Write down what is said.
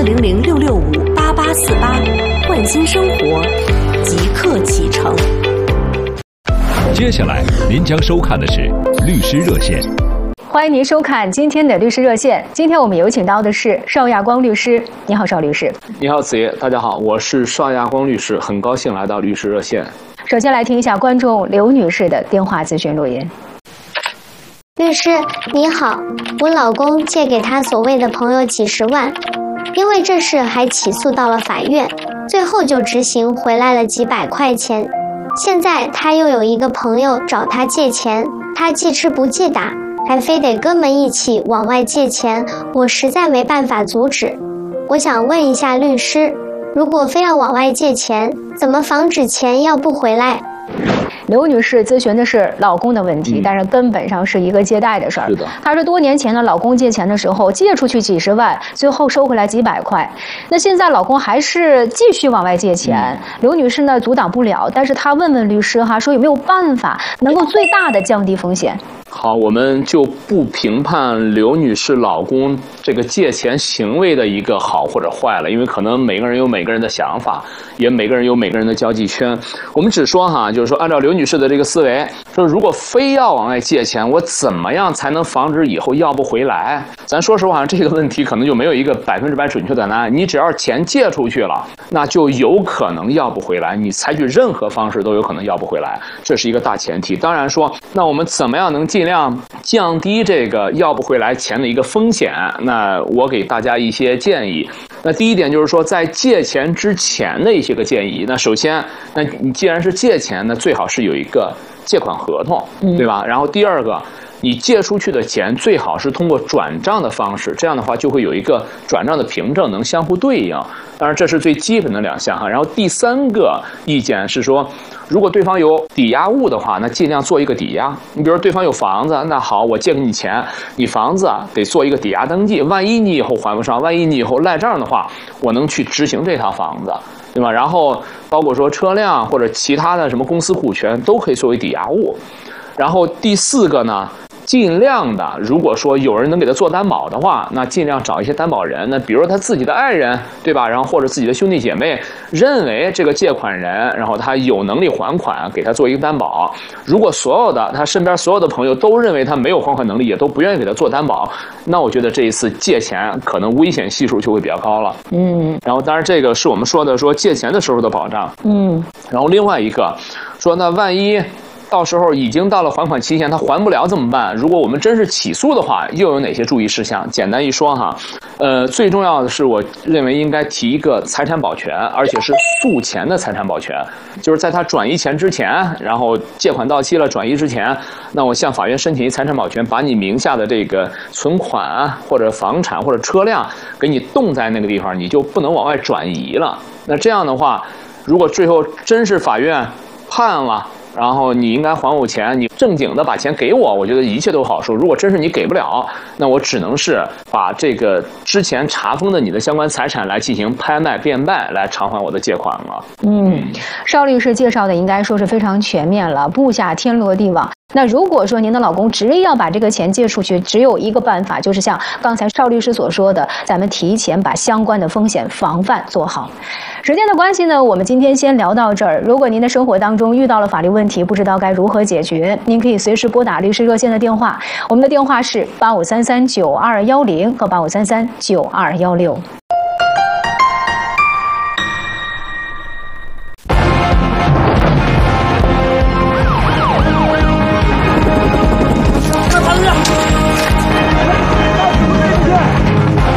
400-665-8848，换新生活，即刻启程。 接下来您将收看的是律师热线。 欢迎您收看今天的律师热线。今天我们有请到的是邵亚光律师。你好，邵律师。 你好，子夜，大家好，我是邵亚光律师，很高兴来到律师热线。 首先来听一下观众刘女士的电话咨询录音。 律师你好，我老公借给他所谓的朋友几十万，因为这事还起诉到了法院，最后就执行回来了几百块钱。现在他又有一个朋友找他借钱，他记吃不记打，还非得哥们一起往外借钱，我实在没办法阻止。我想问一下律师，如果非要往外借钱，怎么防止钱要不回来？ 刘女士咨询的是老公的问题，但是根本上是一个借贷的事儿。 是的， 她说多年前呢，老公借钱的时候借出去几十万，最后收回来几百块。那现在老公还是继续往外借钱，刘女士呢阻挡不了，但是她问问律师哈，说有没有办法能够最大的降低风险？ 好，我们就不评判刘女士老公这个借钱行为的一个好或者坏了，因为可能每个人有每个人的想法，也每个人有每个人的交际圈。我们只说哈，就是说按照刘女士的这个思维，说如果非要往外借钱，我怎么样才能防止以后要不回来？咱说实话，这个问题可能就没有一个100%准确的答案。你只要钱借出去了，那就有可能要不回来，你采取任何方式都有可能要不回来，这是一个大前提。当然说，那我们怎么样能尽量降低这个要不回来钱的一个风险？那我给大家一些建议。那第一点就是说，在借钱之前的一些个建议。那首先，那你既然是借钱，那最好是有一个借款合同，对吧？然后第二个，你借出去的钱最好是通过转账的方式，这样的话就会有一个转账的凭证能相互对应。当然这是最基本的2项哈。然后第3个意见是说，如果对方有抵押物的话，那尽量做一个抵押。你比如说对方有房子，那好，我借给你钱，你房子得做一个抵押登记，万一你以后还不上，万一你以后赖账的话，我能去执行这套房子，对吧？然后包括说车辆或者其他的什么公司股权都可以作为抵押物。然后第4个呢，尽量的，如果说有人能给他做担保的话，那尽量找一些担保人，那比如他自己的爱人，对吧？然后或者自己的兄弟姐妹认为这个借款人，然后他有能力还款，给他做一个担保。如果所有的他身边所有的朋友都认为他没有还款能力，也都不愿意给他做担保，那我觉得这一次借钱可能危险系数就会比较高了。然后当然这个是我们说的说借钱的时候的保障。然后另外一个说，那万一到时候已经到了还款期限，他还不了怎么办？如果我们真是起诉的话，又有哪些注意事项？简单一说哈，最重要的是，我认为应该提一个财产保全，而且是诉前的财产保全，就是在他转移钱之前，然后借款到期了转移之前，那我向法院申请一财产保全，把你名下的这个存款或者房产或者车辆给你冻在那个地方，你就不能往外转移了。那这样的话，如果最后真是法院判了，然后你应该还我钱，你正经的把钱给我，我觉得一切都好说。如果真是你给不了，那我只能是把这个之前查封的你的相关财产来进行拍卖变卖，来偿还我的借款了。 邵律师介绍的应该说是非常全面了，布下天罗地网。那如果说您的老公执意要把这个钱借出去，只有一个办法，就是像刚才邵律师所说的，咱们提前把相关的风险防范做好。时间的关系呢，我们今天先聊到这儿。如果您的生活当中遇到了法律问题，不知道该如何解决，您可以随时拨打律师热线的电话，我们的电话是85339210和85339216。